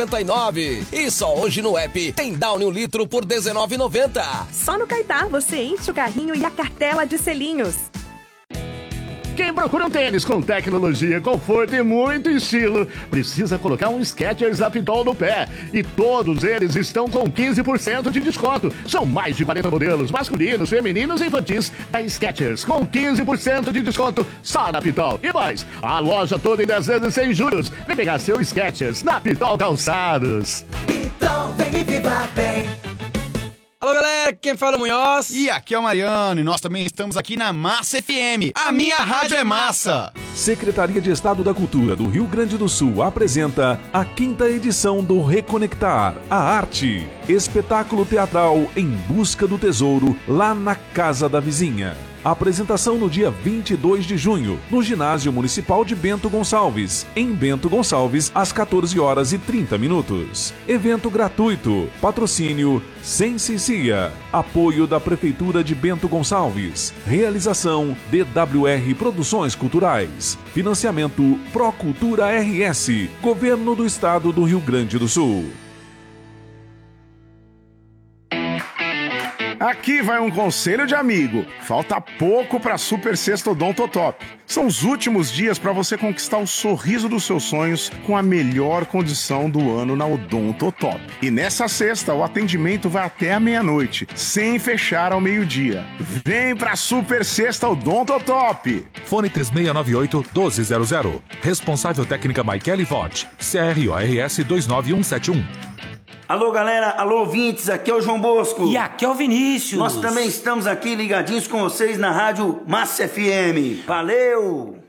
E só hoje no app tem Downy 1 litro por R$19,90. Só no Caetá você enche o carrinho e a cartela de selinhos. Quem procura um tênis com tecnologia, conforto e muito estilo, precisa colocar um Skechers Apitol no pé. E todos eles estão com 15% de desconto. São mais de 40 modelos, masculinos, femininos e infantis da Skechers, com 15% de desconto só na Apitol. E mais, a loja toda em 10 vezes sem juros. Vem pegar seu Skechers na Apitol Calçados. Então vem e viva bem. Alô, galera, quem fala é o Munhoz. E aqui é o Mariano, e nós também estamos aqui na Massa FM. A minha rádio é massa. Secretaria de Estado da Cultura do Rio Grande do Sul apresenta a 5ª edição do Reconectar a Arte, espetáculo teatral em busca do tesouro lá na Casa da Vizinha. Apresentação no dia 22 de junho, no Ginásio Municipal de Bento Gonçalves, em Bento Gonçalves, às 14h30. Evento gratuito. Patrocínio Sensicia. Apoio da Prefeitura de Bento Gonçalves. Realização DWR Produções Culturais. Financiamento Procultura RS. Governo do Estado do Rio Grande do Sul. Aqui vai um conselho de amigo. Falta pouco para Super Sexta Odontotop. São os últimos dias para você conquistar o sorriso dos seus sonhos com a melhor condição do ano na Odontotop. E nessa sexta, o atendimento vai até a meia-noite, sem fechar ao meio-dia. Vem pra Super Sexta Odontotop. Fone 3698-1200. Responsável técnica Michele Vott. CRORS 29171. Alô, galera, alô, ouvintes, aqui é o João Bosco. E aqui é o Vinícius. Nós também estamos aqui ligadinhos com vocês na rádio Massa FM. Valeu!